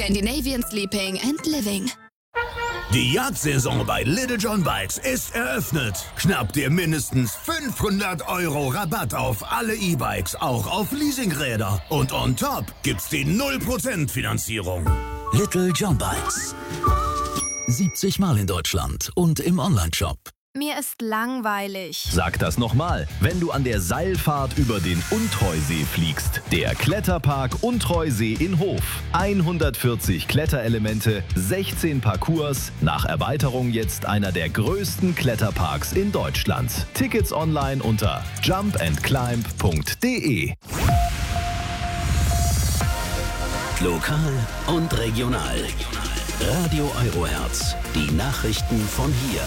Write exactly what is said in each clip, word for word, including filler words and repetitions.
Scandinavian Sleeping and Living. Die Jagdsaison bei Little John Bikes ist eröffnet. Schnapp dir mindestens fünfhundert Euro Rabatt auf alle E-Bikes, auch auf Leasingräder. Und on top gibt's die null Prozent Finanzierung. Little John Bikes. siebzig Mal in Deutschland und im Onlineshop. Mir ist langweilig. Sag das nochmal. Wenn du an der Seilfahrt über den Untreusee fliegst. Der Kletterpark Untreusee in Hof. hundertvierzig Kletterelemente, sechzehn Parcours. Nach Erweiterung jetzt einer der größten Kletterparks in Deutschland. Tickets online unter jump and climb punkt de. Lokal und regional. Radio Eurohertz. Die Nachrichten von hier.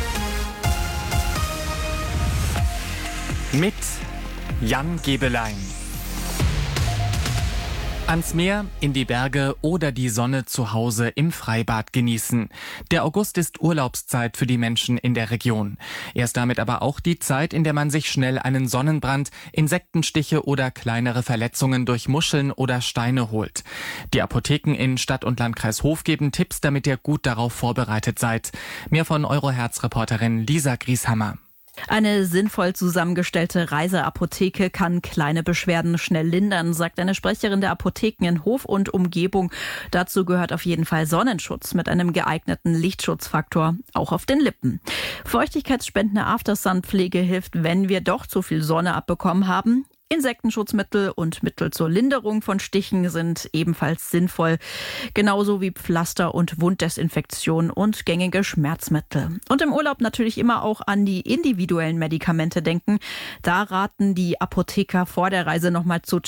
Mit Jan Gebelein. Ans Meer, in die Berge oder die Sonne zu Hause im Freibad genießen. Der August ist Urlaubszeit für die Menschen in der Region. Er ist damit aber auch die Zeit, in der man sich schnell einen Sonnenbrand, Insektenstiche oder kleinere Verletzungen durch Muscheln oder Steine holt. Die Apotheken in Stadt und Landkreis Hof geben Tipps, damit ihr gut darauf vorbereitet seid. Mehr von Eurohertz-Reporterin Lisa Grieshammer. Eine sinnvoll zusammengestellte Reiseapotheke kann kleine Beschwerden schnell lindern, sagt eine Sprecherin der Apotheken in Hof und Umgebung. Dazu gehört auf jeden Fall Sonnenschutz mit einem geeigneten Lichtschutzfaktor, auch auf den Lippen. Feuchtigkeitsspendende Aftersun-Pflege hilft, wenn wir doch zu viel Sonne abbekommen haben. Insektenschutzmittel und Mittel zur Linderung von Stichen sind ebenfalls sinnvoll, genauso wie Pflaster und Wunddesinfektion und gängige Schmerzmittel. Und im Urlaub natürlich immer auch an die individuellen Medikamente denken. Da raten die Apotheker vor der Reise nochmal zu